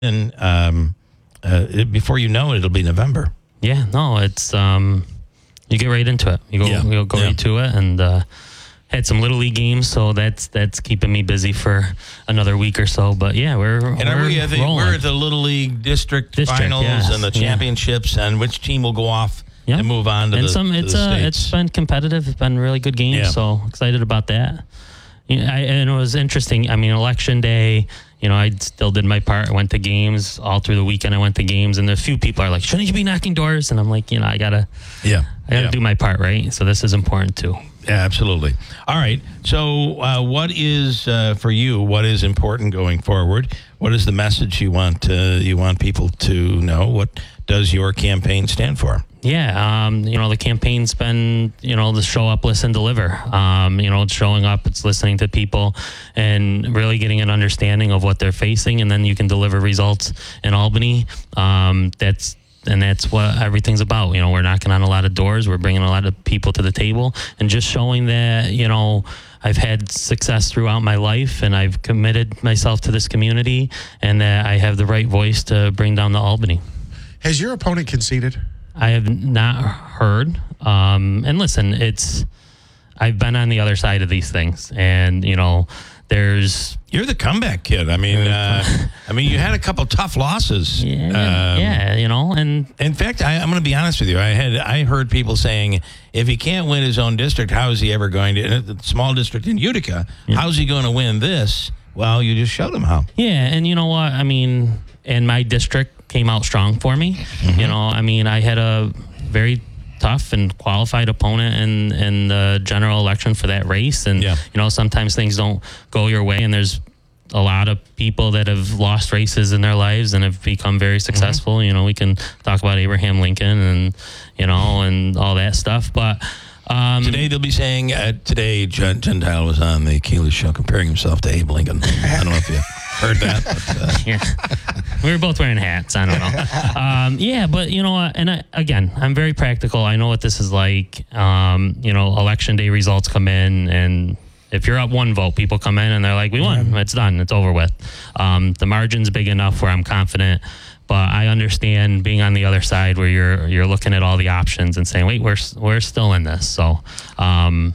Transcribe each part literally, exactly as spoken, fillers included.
And um, uh, it, before you know it, it'll be November. Yeah, no, it's um, you get right into it. You go, Yeah. you go Yeah. right to it, and uh, had some little league games, so that's that's keeping me busy for another week or so. But yeah, we're And are we're we at the, rolling. we're at the Little League District, District, Finals yes, and the yeah. championships, and which team will go off Yeah. and move on to and the, some to it's the uh, States? it's been competitive. It's been really good games, Yeah. so excited about that. Yeah, I, and it was interesting. I mean, election day, you know, I still did my part. I went to games all through the weekend. I went to games, and a few people are like, "Shouldn't you be knocking doors?" And I'm like, you know, I gotta, yeah, I gotta yeah. do my part, right? So this is important too. Yeah, absolutely. All right. So, uh, what is uh, for you? What is important going forward? What is the message you want uh, you want people to know? What does your campaign stand for? Yeah, um, you know, the campaign's been, you know, the show up, listen, deliver. Um, you know, it's showing up, it's listening to people and really getting an understanding of what they're facing, and then you can deliver results in Albany. Um, that's and that's what everything's about. You know, we're knocking on a lot of doors, we're bringing a lot of people to the table, and just showing that, you know, I've had success throughout my life, and I've committed myself to this community, and that I have the right voice to bring down the Albany. Has your opponent conceded? I have not heard. Um, and listen, it's I've been on the other side of these things, and you know, there's You're the comeback kid. I mean, uh, I mean, you had a couple tough losses. yeah, Um, yeah, you know, and In fact, I, I'm going to be honest with you. I had I heard people saying, if he can't win his own district, how is he ever going to? In a small district in Utica, how's he going to win this? Well, you just showed him how. yeah, and you know what? I mean, and my district came out strong for me. Mm-hmm. You know, I mean, I had a very tough and qualified opponent in in the general election for that race, and Yeah. you know, sometimes things don't go your way, and there's a lot of people that have lost races in their lives and have become very successful. Mm-hmm. You know, we can talk about Abraham Lincoln and, you know, and all that stuff. But um, Today they'll be saying, uh, today Gen- Gentile was on the Keeley show comparing himself to Abe Lincoln. I don't know if you heard that. But, uh, yeah, we were both wearing hats. I don't know. Um, yeah, but you know what? And I, again, I'm very practical. I know what this is like. Um, you know, election day results come in, and if you're up one vote, people come in and they're like, "We won. It's done. It's over with." Um, the margin's big enough where I'm confident. But I understand being on the other side where you're you're looking at all the options and saying, "Wait, we're we're still in this." So, um,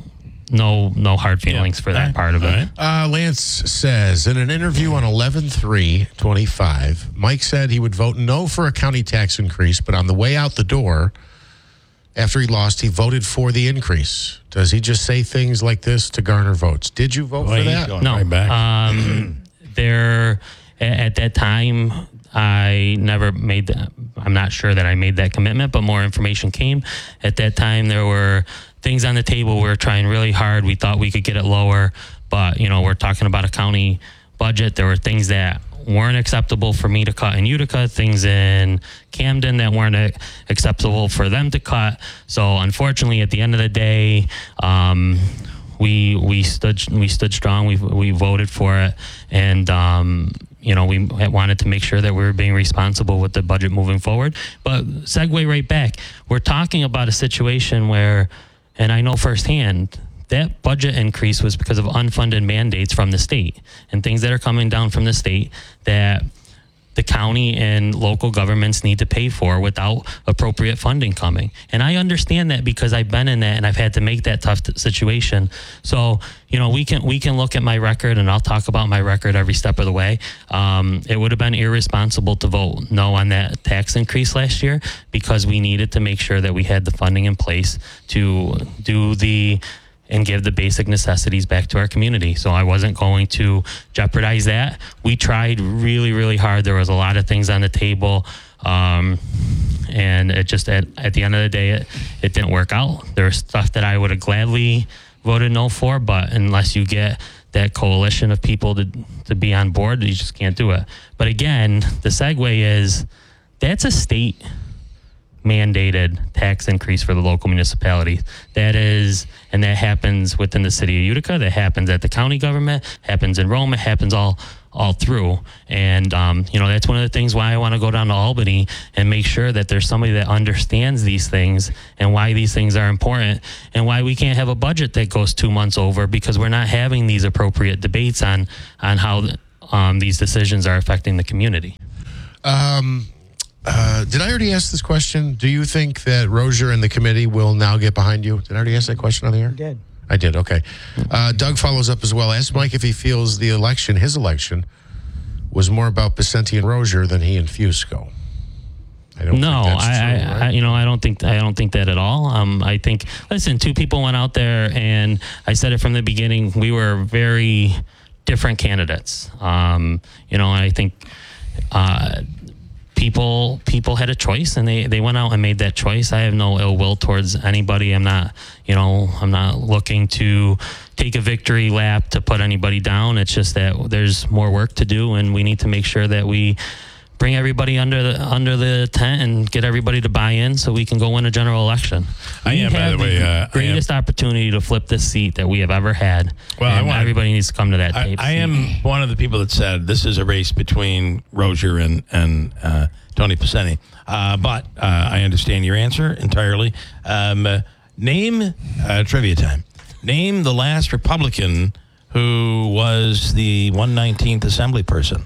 no no hard feelings Yeah. for that All right. part of All it. right. Uh, Lance says, in an interview on eleven three twenty-five, Mike said he would vote no for a county tax increase, but on the way out the door, after he lost, he voted for the increase. Does he just say things like this to garner votes? Did you vote Boy, for he's that? going No, right back. um, there a- at that time, I never made that. I'm not sure that I made that commitment, but more information came. At that time, there were things on the table. We were trying really hard. We thought we could get it lower, but you know, we're talking about a county budget. There were things that weren't acceptable for me to cut in Utica, things in Camden that weren't uh, acceptable for them to cut. So unfortunately, at the end of the day, um, we we stood we stood strong. We we voted for it, and um, you know, we wanted to make sure that we were being responsible with the budget moving forward. But segue right back, we're talking about a situation where, and I know firsthand, that budget increase was because of unfunded mandates from the state and things that are coming down from the state that the county and local governments need to pay for without appropriate funding coming. And I understand that because I've been in that and I've had to make that tough t- situation. So, you know, we can we can look at my record, and I'll talk about my record every step of the way. Um, it would have been irresponsible to vote no on that tax increase last year because we needed to make sure that we had the funding in place to do the and give the basic necessities back to our community. So I wasn't going to jeopardize that. We tried really, really hard. There was a lot of things on the table. Um, and it just, at, at the end of the day, it, it didn't work out. There's stuff that I would have gladly voted no for, but unless you get that coalition of people to, to be on board, you just can't do it. But again, the segue is, that's a state mandated tax increase for the local municipality. That is, and that happens within the city of Utica, that happens at the county government, happens in Rome, it happens all all through. And, um, you know, that's one of the things why I want to go down to Albany and make sure that there's somebody that understands these things and why these things are important and why we can't have a budget that goes two months over because we're not having these appropriate debates on, on how um, these decisions are affecting the community. Um, uh, did I already ask this question? Do you think that Rozier and the committee will now get behind you? Did I already ask that question on the air? You did. I did, okay. Uh, Doug follows up as well. Ask Mike if he feels the election, his election, was more about Picente and Rozier than he and Fusco. I don't No, think that's I, true, I, right? I, you know, I don't think I don't think that at all. Um, I think, listen, two people went out there, and I said it from the beginning. We were very different candidates. Um, you know, I think uh, people people had a choice, and they, they went out and made that choice. I have no ill will towards anybody. I'm not, you know, I'm not looking to take a victory lap to put anybody down. It's just that there's more work to do, and we need to make sure that we bring everybody under the under the tent and get everybody to buy in so we can go win a general election. I We am, by have the way, uh, I am- greatest opportunity to flip this seat that we have ever had. Well, I and wanna- everybody needs to come to that I, tape. I am one of the people that said this is a race between Rozier and and uh, Tony Picente. Uh, but uh, I understand your answer entirely. Um, uh, name uh, trivia time. Name the last Republican who was the one nineteenth Assembly person.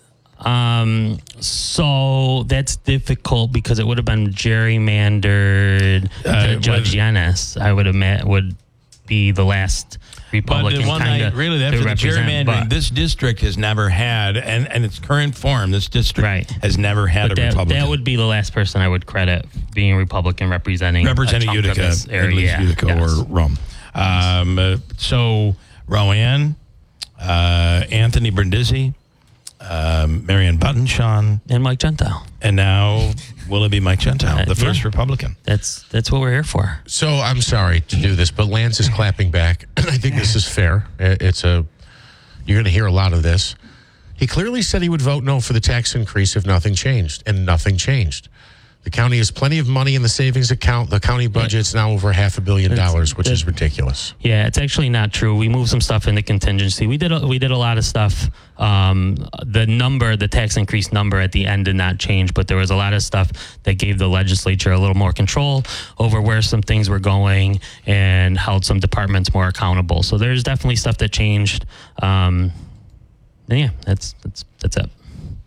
Um, so that's difficult because it would have been gerrymandered Uh, to Judge was- Yanis. I would have met would be the last But Republican the one kind night, of really, to after the represent, gerrymandering, but- this district has never had, and, and its current form, this district Right. has never had But a that, Republican. that would be the last person I would credit being a Republican representing representing a chunk of Utica, this at area. least Yeah, Utica yes. or Rome. Um, uh, so Roanne, uh, Anthony Brindisi, um, Marianne Buttonshaw, and Mike Gentile. and now will it be Mike Gentile, Uh, the first yeah. Republican? That's that's what we're here for. So I'm sorry to do this, but Lance is clapping back. I think this is fair. It- It's a you're going to hear a lot of this. He clearly said he would vote no for the tax increase if nothing changed, and nothing changed. The county has plenty of money in the savings account. The county budget's now over half a billion dollars, which is ridiculous. Yeah, it's actually not true. We moved some stuff into contingency. We did a, we did a lot of stuff. Um, the number, the tax increase number at the end did not change, but there was a lot of stuff that gave the legislature a little more control over where some things were going and held some departments more accountable. So there's definitely stuff that changed. Um, and yeah, that's that's that's it.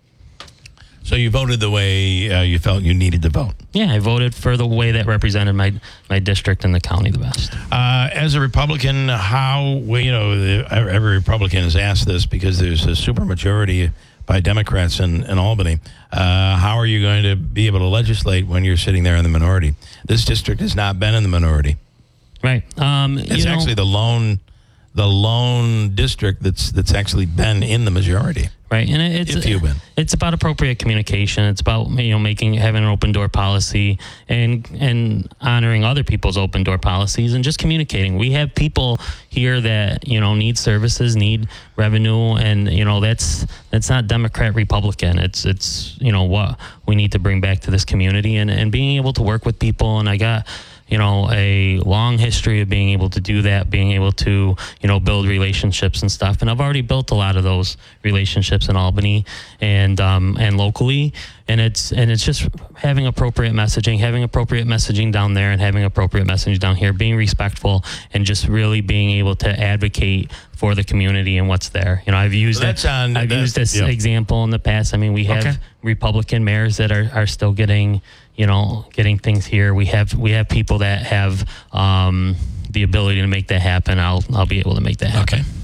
So you voted the way uh, you felt you needed to vote. Yeah, I voted for the way that represented my my district and the county the best. Uh, as a Republican, how, well, you know, the, every Republican is asked this because there's a supermajority by Democrats in, in Albany. Uh, how are you going to be able to legislate when you're sitting there in the minority? This district has not been in the minority. Right. Um, It's you know, actually the lone, the lone district that's that's actually been in the majority. right, and it, it's If you've been. it's about appropriate communication. It's about, you know, making having an open door policy and and honoring other people's open door policies and just communicating. We have people here that, you know, need services, need revenue, and you know that's that's not Democrat Republican. It's it's you know what we need to bring back to this community and and being able to work with people. And I got, you know, a long history of being able to do that, being able to, you know, build relationships and stuff. And I've already built a lot of those relationships in Albany and um, and locally. And it's and it's just having appropriate messaging, having appropriate messaging down there and having appropriate messaging down here, being respectful and just really being able to advocate for the community and what's there. You know, I've used Well, that's that, on- I've that- used this yeah. example in the past. I mean, we have Okay. Republican mayors that are, are still getting, you know, getting things here. We have we have people that have um, the ability to make that happen. I'll I'll be able to make that happen. Okay.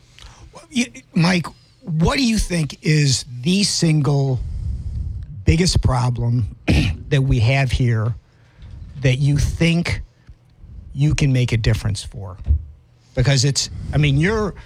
You- Mike, what do you think is the single biggest problem that we have here that you think you can make a difference for? Because it's, I mean, you're,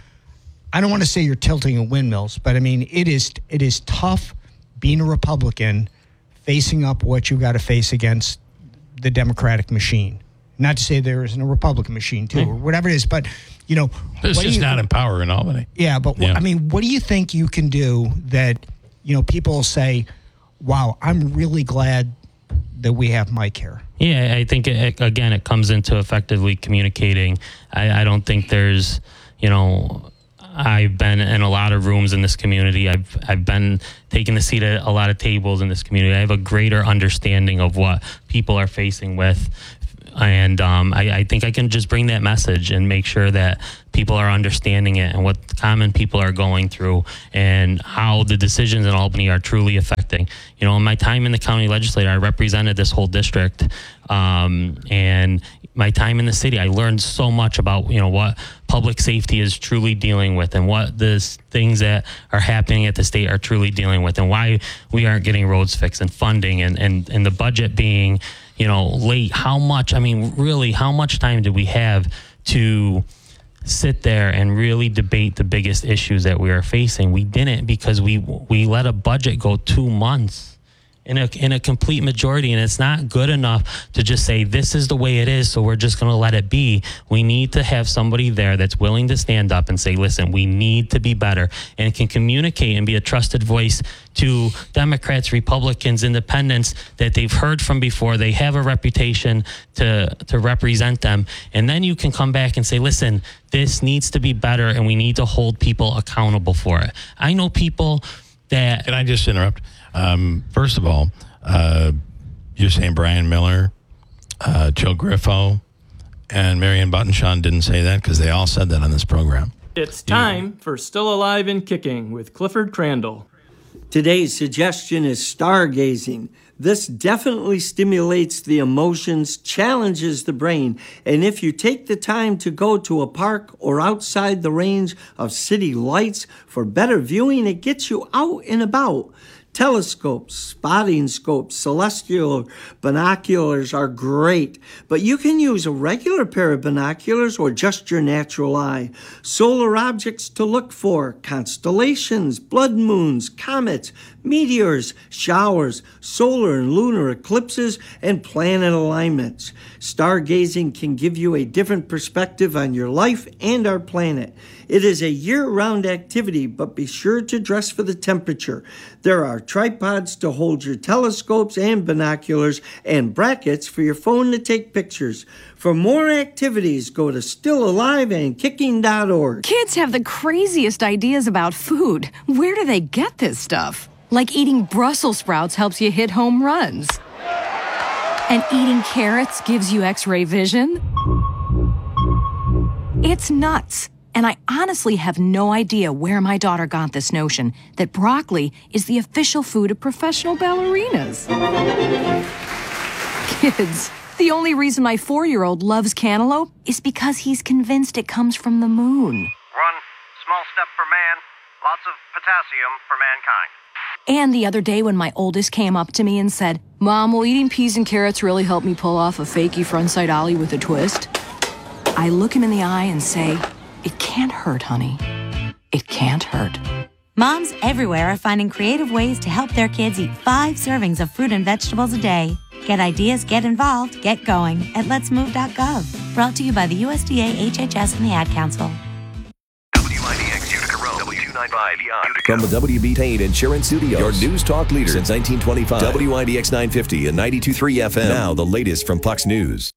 I don't want to say you're tilting in windmills, but I mean, it is, it is tough being a Republican facing up what you got to face against the Democratic machine. Not to say there isn't a Republican machine too, or whatever it is, but you know, It's what do just you- not in power in Albany. yeah, but wh- Yeah. I mean, what do you think you can do that, you know, people will say, wow, I'm really glad that we have Mike here? Yeah, I think it, again, it comes into effectively communicating. I, I don't think there's, you know, I've been in a lot of rooms in this community. I've I've been taking a seat at a lot of tables in this community. I have a greater understanding of what people are facing with And um, I, I think I can just bring that message and make sure that people are understanding it and what common people are going through and how the decisions in Albany are truly affecting. You know, in my time in the county legislature, I represented this whole district. Um, and my time in the city, I learned so much about, you know, what public safety is truly dealing with and what the things that are happening at the state are truly dealing with and why we aren't getting roads fixed and funding and, and, and the budget being, you know, late. How much, I mean, really, how much time do we have to sit there and really debate the biggest issues that we are facing? We didn't, because we we let a budget go two months in a in a complete majority, and it's not good enough to just say this is the way it is, so we're just going to let it be. We need to have somebody there that's willing to stand up and say, listen, we need to be better, and can communicate and be a trusted voice to Democrats, Republicans, independents that they've heard from before. They have a reputation to to represent them, and then you can come back and say, listen, this needs to be better, and we need to hold people accountable for it. I know people that... Can I just interrupt? Um, first of all, uh, you're saying Brian Miller, uh, Joe Griffo, and Marianne Buttonshaw didn't say that, because they all said that on this program. It's time for Still Alive and Kicking with Clifford Crandall. Today's suggestion is stargazing. This definitely stimulates the emotions, challenges the brain, and if you take the time to go to a park or outside the range of city lights for better viewing, it gets you out and about. Telescopes, spotting scopes, celestial binoculars are great, but you can use a regular pair of binoculars or just your natural eye. Solar objects to look for: constellations, blood moons, comets, meteors, showers, solar and lunar eclipses, and planet alignments. Stargazing can give you a different perspective on your life and our planet. It is a year-round activity, but be sure to dress for the temperature. There are tripods to hold your telescopes and binoculars, and brackets for your phone to take pictures. For more activities, go to still alive and kicking dot org. Kids have the craziest ideas about food. Where do they get this stuff? Like eating Brussels sprouts helps you hit home runs. And eating carrots gives you X-ray vision. It's nuts. And I honestly have no idea where my daughter got this notion that broccoli is the official food of professional ballerinas. Kids, the only reason my four-year-old loves cantaloupe is because he's convinced it comes from the moon. One small step for man, lots of potassium for mankind. And the other day when my oldest came up to me and said, Mom, will eating peas and carrots really help me pull off a fakey frontside ollie with a twist? I look him in the eye and say, it can't hurt, honey. It can't hurt. Moms everywhere are finding creative ways to help their kids eat five servings of fruit and vegetables a day. Get ideas, get involved, get going at lets move dot gov. Brought to you by the U S D A, H H S, and the Ad Council. W I D X Utica Road, W two ninety-five Utica. From the W B Payne Insurance Studios, your news talk leader since nineteen twenty-five. W I D X nine fifty and ninety-two point three F M. Now the latest from Fox News.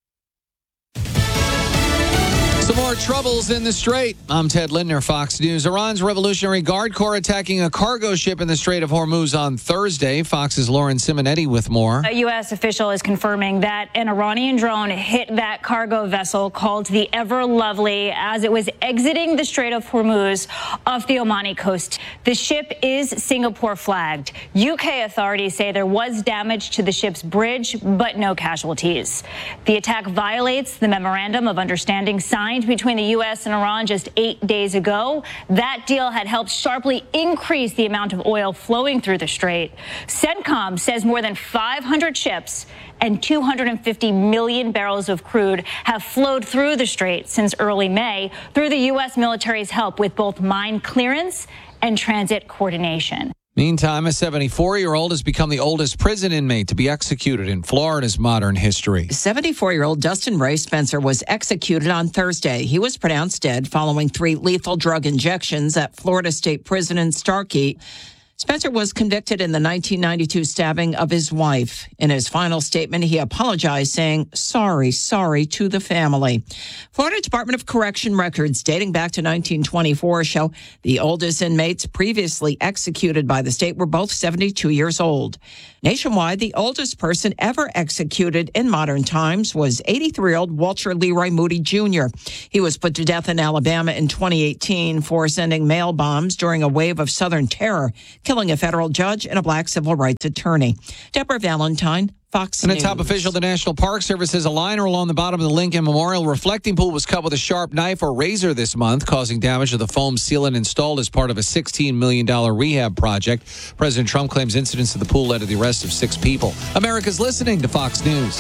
Some more troubles in the Strait. I'm Ted Lindner, Fox News. Iran's Revolutionary Guard Corps attacking a cargo ship in the Strait of Hormuz on Thursday. Fox's Lauren Simonetti with more. A U S official is confirming that an Iranian drone hit that cargo vessel called the Ever Lovely as it was exiting the Strait of Hormuz off the Omani coast. The ship is Singapore flagged. U K authorities say there was damage to the ship's bridge, but no casualties. The attack violates the memorandum of understanding signed between the U S and Iran just eight days ago. That deal had helped sharply increase the amount of oil flowing through the strait. CENTCOM says more than five hundred ships and two hundred fifty million barrels of crude have flowed through the strait since early May through the U S military's help with both mine clearance and transit coordination. Meantime, a seventy-four-year-old has become the oldest prison inmate to be executed in Florida's modern history. seventy-four-year-old Dustin Ray Spencer was executed on Thursday. He was pronounced dead following three lethal drug injections at Florida State Prison in Starkey. Spencer was convicted in the nineteen ninety-two stabbing of his wife. In his final statement, he apologized, saying, sorry, sorry to the family. Florida Department of Correction records dating back to nineteen twenty-four show the oldest inmates previously executed by the state were both seventy-two years old. Nationwide, the oldest person ever executed in modern times was eighty-three-year-old Walter Leroy Moody Junior He was put to death in Alabama in twenty eighteen for sending mail bombs during a wave of Southern terror, killing a federal judge and a black civil rights attorney. Deborah Valentine, Fox And News. a top official of the National Park Service says a liner along the bottom of the Lincoln Memorial reflecting pool was cut with a sharp knife or razor this month, causing damage to the foam sealant installed as part of a sixteen million dollars rehab project. President Trump claims incidents at the pool led to the arrest of six people. America's listening to Fox News.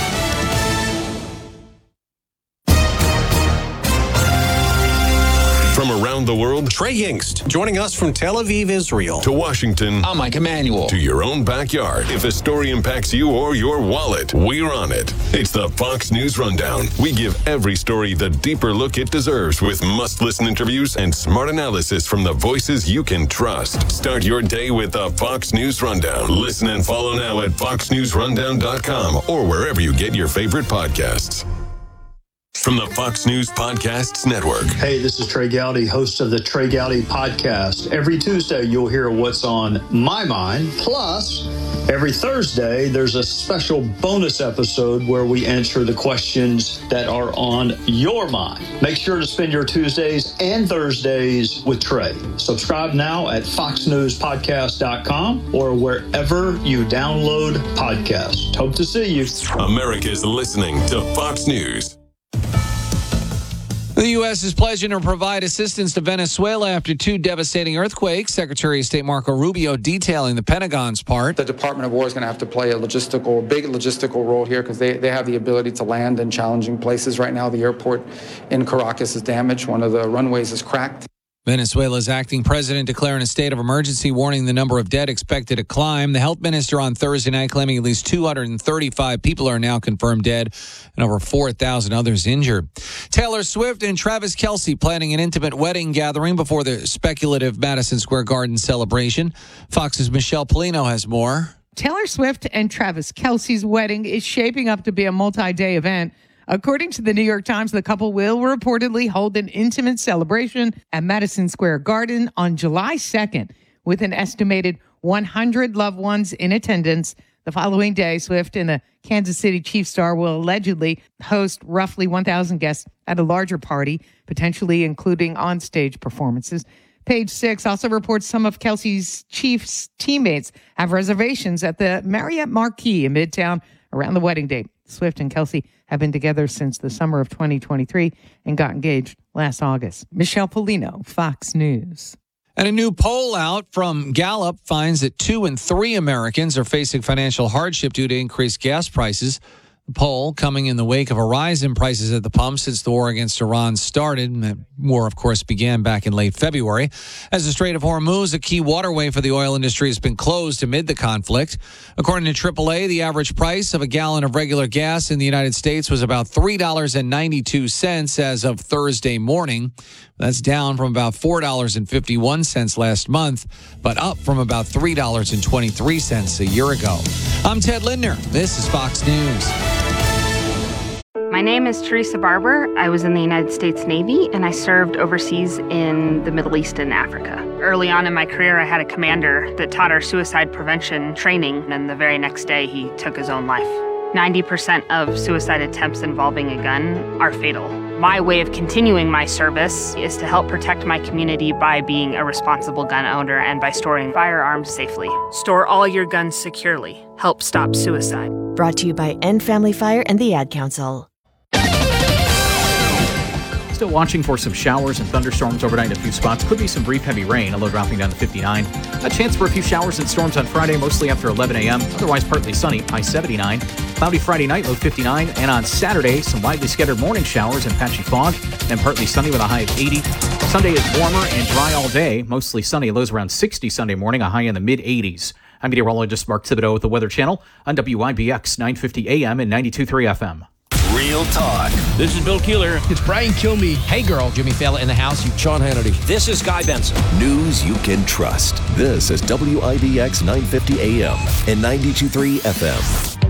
From around the world, Trey Yingst, joining us from Tel Aviv, Israel, to Washington. I'm Mike Emanuel. To your own backyard. If a story impacts you or your wallet, we're on it. It's the Fox News Rundown. We give every story the deeper look it deserves with must-listen interviews and smart analysis from the voices you can trust. Start your day with the Fox News Rundown. Listen and follow now at fox news rundown dot com or wherever you get your favorite podcasts. From the Fox News Podcasts Network. Hey, this is Trey Gowdy, host of the Trey Gowdy Podcast. Every Tuesday, you'll hear what's on my mind. Plus, every Thursday, there's a special bonus episode where we answer the questions that are on your mind. Make sure to spend your Tuesdays and Thursdays with Trey. Subscribe now at fox news podcast dot com or wherever you download podcasts. Hope to see you. America's listening to Fox News. The U S is pledging to provide assistance to Venezuela after two devastating earthquakes. Secretary of State Marco Rubio detailing the Pentagon's part. The Department of War is going to have to play a logistical, big logistical role here because they, they have the ability to land in challenging places. Right now, the airport in Caracas is damaged. One of the runways is cracked. Venezuela's acting president declaring a state of emergency, warning the number of dead expected to climb. The health minister on Thursday night claiming at least two hundred thirty-five people are now confirmed dead and over four thousand others injured. Taylor Swift and Travis Kelce planning an intimate wedding gathering before the speculative Madison Square Garden celebration. Fox's Michelle Polino has more. Taylor Swift and Travis Kelce's wedding is shaping up to be a multi-day event. According to the New York Times, the couple will reportedly hold an intimate celebration at Madison Square Garden on July second, with an estimated one hundred loved ones in attendance. The following day, Swift and the Kansas City Chiefs star will allegedly host roughly one thousand guests at a larger party, potentially including on-stage performances. Page Six also reports some of Kelce's Chiefs teammates have reservations at the Marriott Marquis in Midtown around the wedding date. Swift and Kelce have been together since the summer of twenty twenty-three and got engaged last August. Michelle Polino, Fox News. And a new poll out from Gallup finds that two in three Americans are facing financial hardship due to increased gas prices. The poll coming in the wake of a rise in prices at the pump since the war against Iran started. The war, of course, began back in late February. As the Strait of Hormuz, a key waterway for the oil industry, has been closed amid the conflict. According to triple A, the average price of a gallon of regular gas in the United States was about three dollars and ninety-two cents as of Thursday morning. That's down from about four dollars and fifty-one cents last month, but up from about three dollars and twenty-three cents a year ago. I'm Ted Lindner. This is Fox News. My name is Teresa Barber. I was in the United States Navy, and I served overseas in the Middle East and Africa. Early on in my career, I had a commander that taught our suicide prevention training, and the very next day, he took his own life. ninety percent of suicide attempts involving a gun are fatal. My way of continuing my service is to help protect my community by being a responsible gun owner and by storing firearms safely. Store all your guns securely. Help stop suicide. Brought to you by End Family Fire and the Ad Council. Still watching for some showers and thunderstorms overnight in a few spots. Could be some brief heavy rain, a low dropping down to fifty-nine. A chance for a few showers and storms on Friday, mostly after eleven a.m. Otherwise partly sunny, high seventy-nine. Cloudy Friday night, low fifty-nine. And on Saturday, some widely scattered morning showers and patchy fog. Then partly sunny with a high of eighty. Sunday is warmer and dry all day. Mostly sunny, lows around sixty Sunday morning, a high in the mid eighties. I'm meteorologist Mark Thibodeau with the Weather Channel on W I B X nine fifty A M and ninety-two point three F M. Real talk. This is Bill Keeler. It's Brian Kilmeade. Hey, girl. Jimmy Fallon in the house. You Sean Hannity. This is Guy Benson. News you can trust. This is W I D X nine fifty A M and ninety-two point three F M.